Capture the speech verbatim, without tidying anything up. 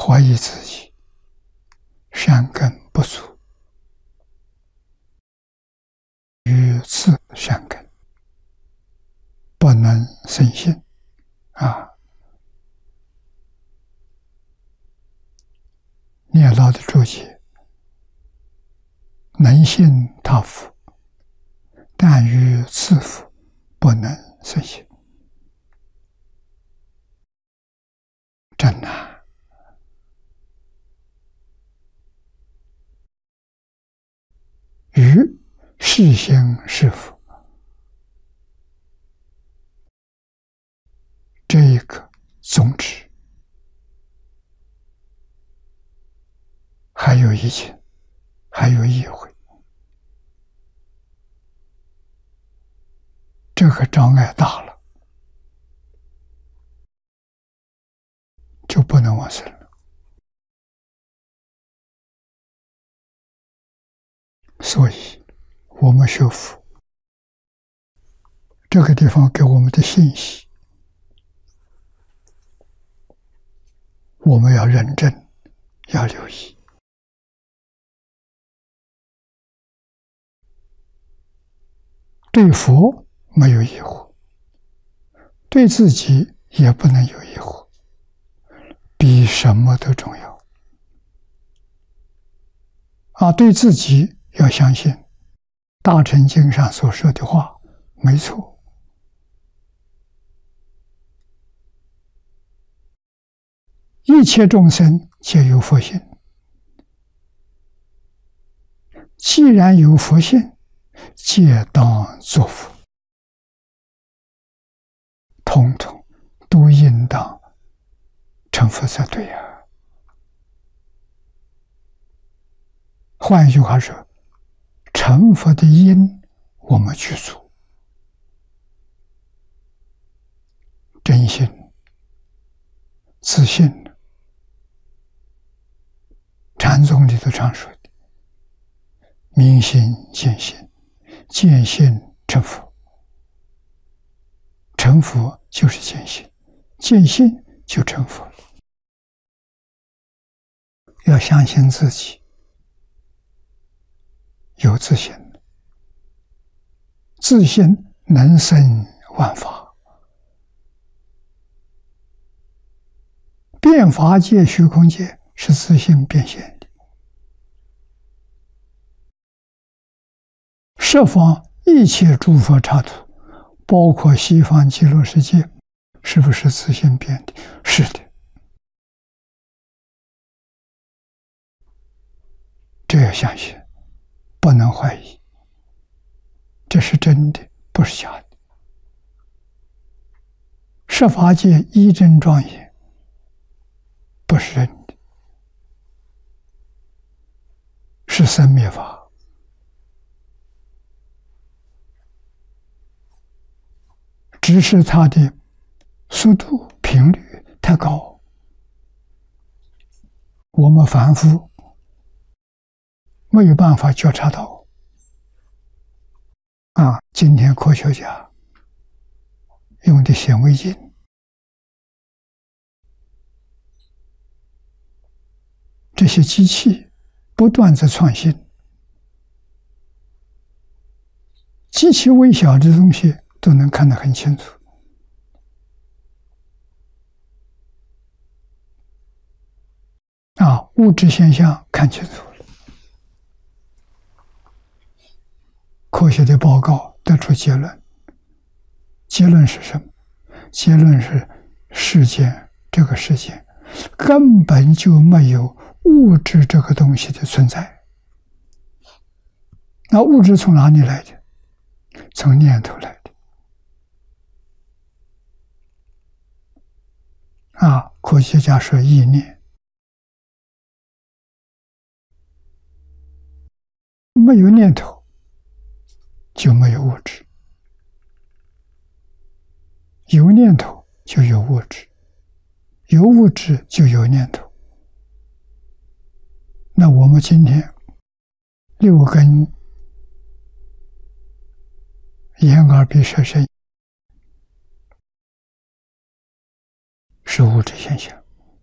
怀疑自己善根不足，与次善根不能生信啊。念老的注解：能信他福，但与次福不能生信。真难。与是行是福，这一个宗旨，还有一情，还有意会，这个障碍大了，就不能往生了。所以我们学佛这个地方给我们的信息，我们要认真，要留意。对佛没有疑惑，对自己也不能有疑惑，比什么都重要。啊，对自己要相信大乘经上所说的话没错，一切众生皆有佛性，既然有佛性，皆当作佛，统统都应当成佛才对呀。换一句话说，成佛的因我们去做，真心、自信。禅宗里头常说的明心见性，见性成佛。成佛就是见性，见性就成佛了。要相信自己有自信，自信能生万法，变法界、虚空界是自信变现的。十方一切诸佛刹土，包括西方极乐世界，是不是自信变的？是的。这要相信，不能怀疑，这是真的，不是假的。十法界一真庄严，不是真的，是生灭法。只是它的速度、频率太高，我们凡夫没有办法觉察到。啊，今天科学家用的显微镜，这些机器不断在创新，极其微小的东西都能看得很清楚。啊，物质现象看清楚了，科学的报告得出结论。结论是什么？结论是世间这个世界根本就没有物质这个东西的存在。那物质从哪里来的？从念头来的。啊，科学家说意念，没有念头就没有物质，有念头就有物质，有物质就有念头。那我们今天六根眼耳鼻舌身是物质现象，